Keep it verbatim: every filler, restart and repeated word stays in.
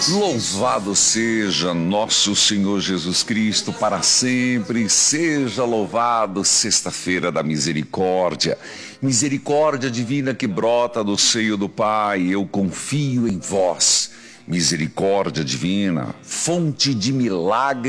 Louvado seja nosso Senhor Jesus Cristo, para sempre seja louvado. Sexta-feira da misericórdia, misericórdia divina que brota do seio do Pai. Eu confio em vós, misericórdia divina, fonte de milagres